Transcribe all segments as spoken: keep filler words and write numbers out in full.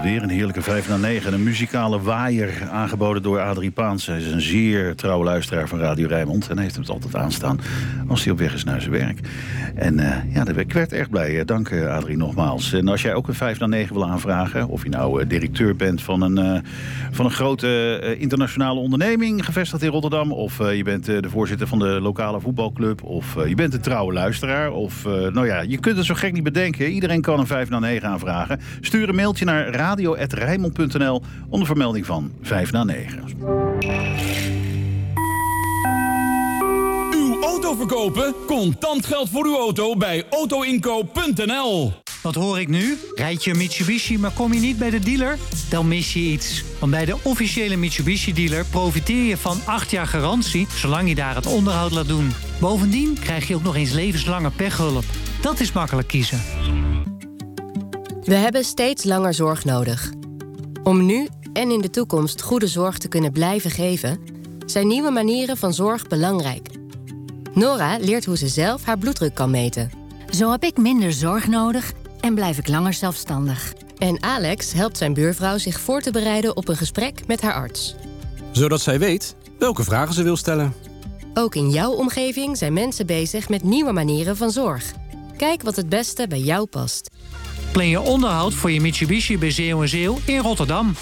alweer een heerlijke vijf na negen. Een muzikale waaier aangeboden door Adrie Paans. Hij is een zeer trouwe luisteraar van Radio Rijnmond. En hij heeft hem altijd aanstaan als hij op weg is naar zijn werk. En uh, ja, ik werd erg blij. Dank uh, Adrie nogmaals. En als jij ook een vijf na negen wil aanvragen... of je nou uh, directeur bent van een, uh, van een grote uh, internationale onderneming... gevestigd in Rotterdam... of uh, je bent uh, de voorzitter van de lokale voetbalclub... of uh, je bent een trouwe luisteraar... of uh, nou ja, je kunt het zo gek niet bedenken. Iedereen kan een vijf na negen aanvragen. Stuur een mailtje naar radio apenstaartje rijnmond punt n l onder vermelding van vijf na negen. Uw auto verkopen? Contant geld voor uw auto bij auto inkoop punt n l. Wat hoor ik nu? Rijd je een Mitsubishi, maar kom je niet bij de dealer? Dan mis je iets. Want bij de officiële Mitsubishi-dealer profiteer je van acht jaar garantie... zolang je daar het onderhoud laat doen. Bovendien krijg je ook nog eens levenslange pechhulp. Dat is makkelijk kiezen. We hebben steeds langer zorg nodig. Om nu en in de toekomst goede zorg te kunnen blijven geven... zijn nieuwe manieren van zorg belangrijk. Nora leert hoe ze zelf haar bloeddruk kan meten. Zo heb ik minder zorg nodig en blijf ik langer zelfstandig. En Alex helpt zijn buurvrouw zich voor te bereiden op een gesprek met haar arts. Zodat zij weet welke vragen ze wil stellen. Ook in jouw omgeving zijn mensen bezig met nieuwe manieren van zorg. Kijk wat het beste bij jou past. Plan je onderhoud voor je Mitsubishi bij Zeeuw en Zeeuw in Rotterdam.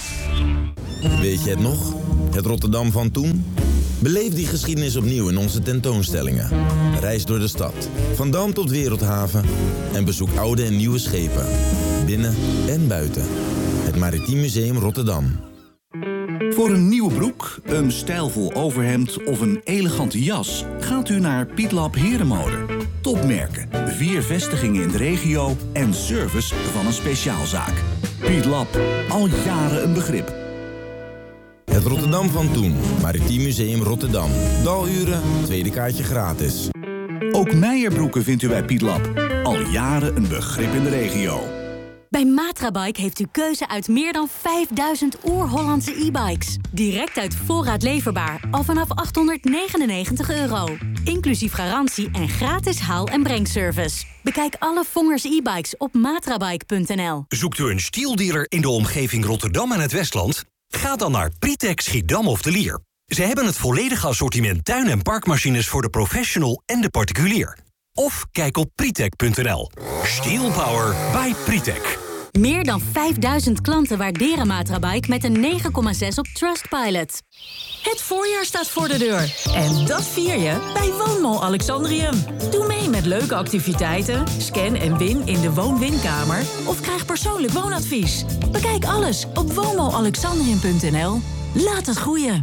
Weet je het nog? Het Rotterdam van toen? Beleef die geschiedenis opnieuw in onze tentoonstellingen. Reis door de stad, van Dam tot Wereldhaven... en bezoek oude en nieuwe schepen, binnen en buiten. Het Maritiem Museum Rotterdam. Voor een nieuwe broek, een stijlvol overhemd of een elegante jas... gaat u naar Pietlab Herenmode. Topmerken, vier vestigingen in de regio en service van een speciaalzaak. Pietlab, al jaren een begrip. Het Rotterdam van toen, Maritiem Museum Rotterdam. Daluren, tweede kaartje gratis. Ook Meijerbroeken vindt u bij Pietlab. Al jaren een begrip in de regio. Bij Matrabike heeft u keuze uit meer dan vijfduizend oer-Hollandse e-bikes. Direct uit voorraad leverbaar, al vanaf achthonderdnegenennegentig euro. Inclusief garantie en gratis haal- en brengservice. Bekijk alle Vongers e-bikes op matrabike punt n l. Zoekt u een stieldealer in de omgeving Rotterdam en het Westland? Ga dan naar Pritek Schiedam of de Lier. Ze hebben het volledige assortiment tuin- en parkmachines voor de professional en de particulier. Of kijk op pritek punt n l. Steel Power by Pritek. Meer dan vijfduizend klanten waarderen Matrabike met een negen komma zes op Trustpilot. Het voorjaar staat voor de deur. En dat vier je bij Woonmall Alexandrium. Doe mee met leuke activiteiten, scan en win in de woon-winkamer... of krijg persoonlijk woonadvies. Bekijk alles op woonmall alexandrium punt n l. Laat het groeien.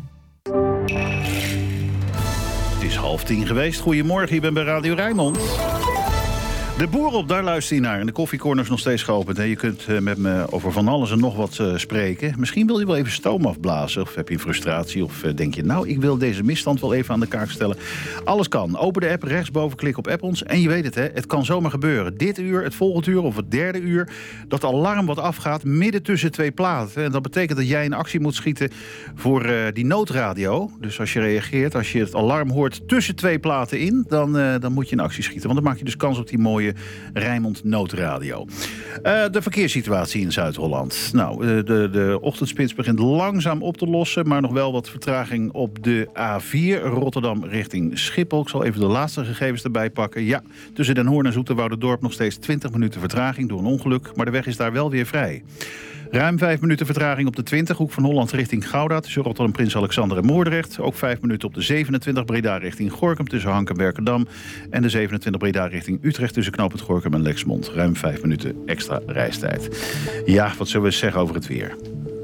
Het is half tien geweest. Goedemorgen, je bent bij Radio Rijnmond. De boer op, daar luister je naar. En de koffiecorner is nog steeds geopend. Je kunt met me over van alles en nog wat spreken. Misschien wil je wel even stoom afblazen. Of heb je een frustratie. Of denk je, nou, ik wil deze misstand wel even aan de kaak stellen. Alles kan. Open de app, rechtsboven, klik op app ons. En je weet het, hè, het kan zomaar gebeuren. Dit uur, het volgende uur of het derde uur... dat de alarm wat afgaat midden tussen twee platen. En dat betekent dat jij in actie moet schieten voor uh, die noodradio. Dus als je reageert, als je het alarm hoort tussen twee platen in... dan, uh, dan moet je in actie schieten. Want dan maak je dus kans op die mooie Rijnmond Noodradio. Uh, de verkeerssituatie in Zuid-Holland. Nou, de, de, de ochtendspits begint langzaam op te lossen... maar nog wel wat vertraging op de A vier Rotterdam richting Schiphol. Ik zal even de laatste gegevens erbij pakken. Ja, tussen Den Hoorn en Zoeterwouderdorp nog steeds twintig minuten vertraging door een ongeluk... maar de weg is daar wel weer vrij. Ruim vijf minuten vertraging op de twintig, Hoek van Holland richting Gouda... tussen Rotterdam, Prins Alexander en Moordrecht. Ook vijf minuten op de zevenentwintig, Breda richting Gorinchem... tussen Hank en Berkendam. En de zevenentwintig, Breda richting Utrecht... tussen knooppunt Gorinchem en Lexmond. Ruim vijf minuten extra reistijd. Ja, wat zullen we zeggen over het weer?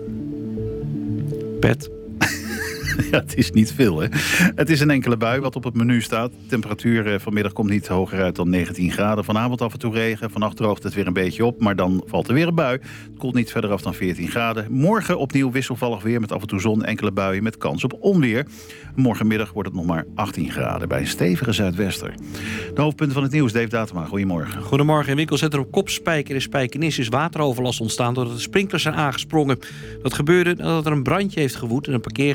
Pet. Ja, het is niet veel, hè. Het is een enkele bui wat op het menu staat. De temperatuur vanmiddag komt niet hoger uit dan negentien graden. Vanavond af en toe regen. Vannacht droogt het weer een beetje op. Maar dan valt er weer een bui. Het koelt niet verder af dan veertien graden. Morgen opnieuw wisselvallig weer met af en toe zon. Enkele buien met kans op onweer. Morgenmiddag wordt het nog maar achttien graden bij een stevige zuidwester. De hoofdpunten van het nieuws, Dave Datema. Goedemorgen. Goedemorgen. In winkelcentrum Kopspijker in Spijkenis is wateroverlast ontstaan doordat de sprinklers zijn aangesprongen. Dat gebeurde nadat er een brandje heeft gewoed in een parkeergarage die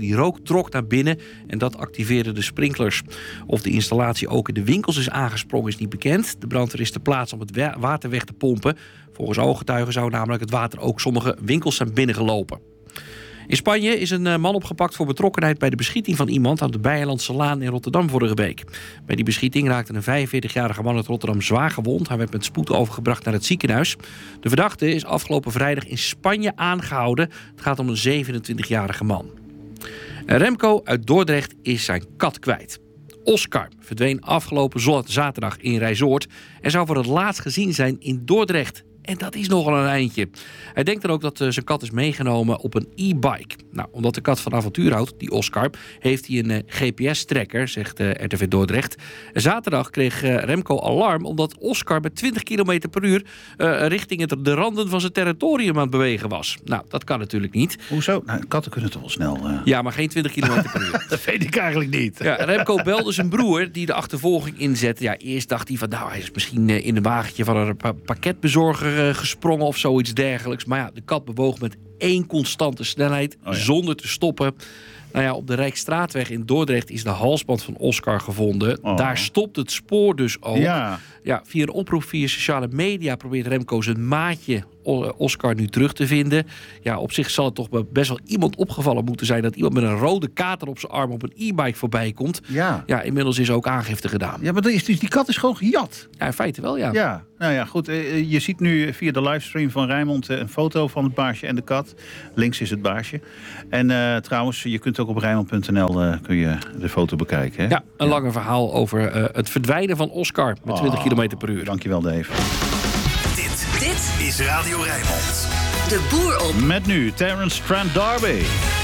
Die rook trok naar binnen en dat activeerde de sprinklers. Of de installatie ook in de winkels is aangesprongen is niet bekend. De brandweer is ter plaatse om het water weg te pompen. Volgens ooggetuigen zou namelijk het water ook sommige winkels zijn binnengelopen. In Spanje is een man opgepakt voor betrokkenheid bij de beschieting van iemand aan de Beierlandse Laan in Rotterdam vorige week. Bij die beschieting raakte een vijfenveertigjarige man uit Rotterdam zwaar gewond. Hij werd met spoed overgebracht naar het ziekenhuis. De verdachte is afgelopen vrijdag in Spanje aangehouden. Het gaat om een zevenentwintigjarige man. Remco uit Dordrecht is zijn kat kwijt. Oscar verdween afgelopen zaterdag in Rijsoord en zou voor het laatst gezien zijn in Dordrecht. En dat is nogal een eindje. Hij denkt er ook dat uh, zijn kat is meegenomen op een e-bike. Nou, omdat de kat van avontuur houdt, die Oscar, heeft hij een uh, G P S-tracker, zegt uh, R T V Dordrecht. En zaterdag kreeg uh, Remco alarm omdat Oscar met twintig kilometer per uur uh, richting het, de randen van zijn territorium aan het bewegen was. Nou, dat kan natuurlijk niet. Hoezo? Nou, katten kunnen toch wel snel... Uh... Ja, maar geen twintig kilometer per uur. Dat weet ik eigenlijk niet. Ja, Remco belde zijn broer die de achtervolging inzette. Ja, eerst dacht hij van, nou, hij is misschien uh, in een wagentje van een pa- pakketbezorger gesprongen of zoiets dergelijks. Maar ja, de kat bewoog met één constante snelheid, oh ja. zonder te stoppen. Nou ja, op de Rijksstraatweg in Dordrecht is de halsband van Oscar gevonden. Oh. Daar stopt het spoor dus ook. Ja. Ja, via een oproep via sociale media probeert Remco zijn maatje Oscar nu terug te vinden. Ja, op zich zal het toch best wel iemand opgevallen moeten zijn dat iemand met een rode kater op zijn arm op een e-bike voorbij komt. Ja. Ja, inmiddels is ook aangifte gedaan. Ja, maar die, die kat is gewoon gejat. Ja, in feite wel, ja. Ja, nou ja, goed. Je ziet nu via de livestream van Rijnmond een foto van het baasje en de kat. Links is het baasje. En uh, trouwens, je kunt ook op Rijnmond punt n l uh, kun je de foto bekijken. Hè? Ja, een ja. lange verhaal over uh, het verdwijnen van Oscar met twintig kilometer per uur. Dankjewel, Dave. Dit, dit is Radio Rijnmond. De boer op. Met nu Terence Trent D'Arby.